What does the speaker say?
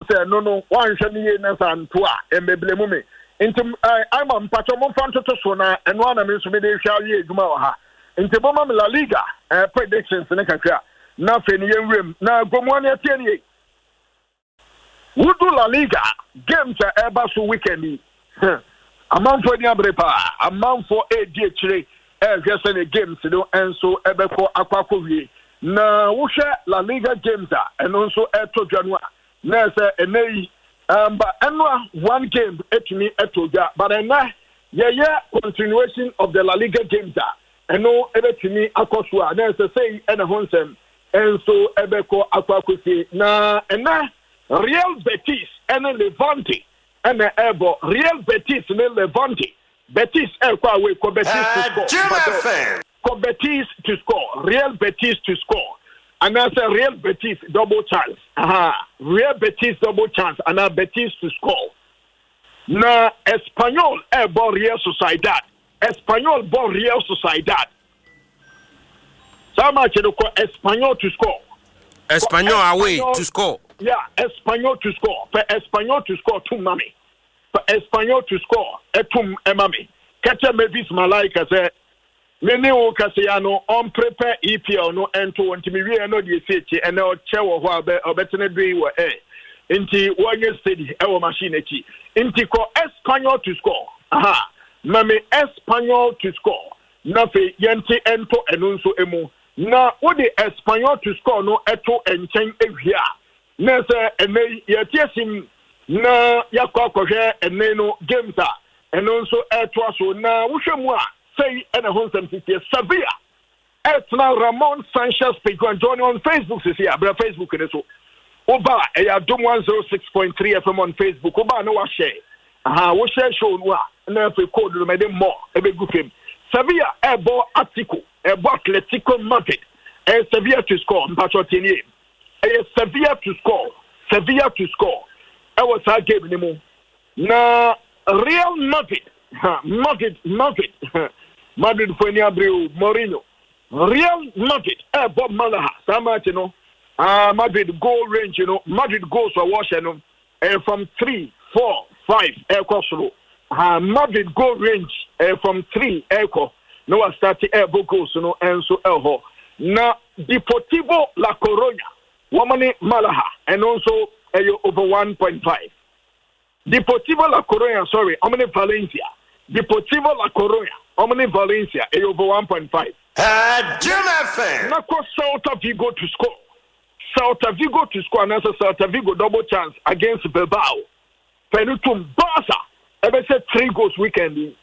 say no one shani na santua embeblemu me nti I'm on patron fanto to so na eno ana me so me dey hwa ye adwuma wa ha nti boma me La Liga predictions ne kakra na fe ne yenwrem na gomuane atie ne wudu La Liga games eba so weekend amanfo ni abrepa amanfo edi akire hwese ne games no enso ebeko akwakọ wie na wo hwe La Liga games eno nso etodwa no a na se enei but one game etumi etodwa but na ye continuation of the La Liga games eno ebetumi akoso a na se sei ena honsem enso ebeko akwakosi na ena Real Betis and Levante and Ebo Real Betis and Levante Betis away Betis to score Betis to score Real Betis to score and that's a Real Betis double chance Real Betis double chance and a Betis to score na Espanyol Ebo Real Sociedad Espanyol bo Real Sociedad so much Espanyol to score Espanyol away to score. Yeah, Espanyol to score. For Espanyol to score, two money. For Espanyol to score, two mami. Catcher Mavis Malaika say, Mene o Cassiano on prepare EPL no ento wanti mi wie no de sechi ene o chewo ho abe obetene dui wo Inti wanye steady ewo machine echi. Inti ko Espanyol to score. Mami Espanyol to score. Na fe yenti ento enunso emu. Na wo de Espanyol to score no eto enchen ehia. Na se ene yetiesim na yakwa kohwe ene no games eno nso eto aso na wo hwemu a say ene honsam tete Sevilla etna Ramon Sanchez Piguan join on Facebook this year bra Facebook ne so oba eya dom 106.3 FM on Facebook oba no wa share wo share show no a na fe code no me dem more e be gufem Sevilla ebo Atletico Madrid Sevilla to score mpacho tinie Sevilla to score I was a game anymore. Na Real Madrid for Abreu Mourinho. Real Madrid Bob Malaha Sama Madrid goal range Madrid goals for wash from 3, 4, 5 air crossroad. Madrid goal range from 3 echo no starting air goals and so elho. Na Deportivo La Coruña Womani Malaha and also over 1.5. Deportivo La Coruña, sorry, Omni Valencia. Deportivo La Coruña, Omni Valencia, over 1.5. Jim FM. Nako Celta Vigo to score. Celta Vigo to score, and also Celta Vigo double chance against Bilbao. Penutum Barca, ever said 3 goals weekend.